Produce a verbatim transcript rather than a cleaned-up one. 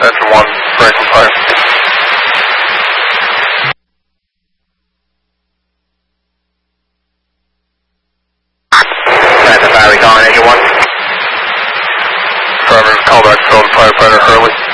Engine one, break on fire. Santa Barry, Dawn, Engine one. Affirmative, call back, firefighter Hurley.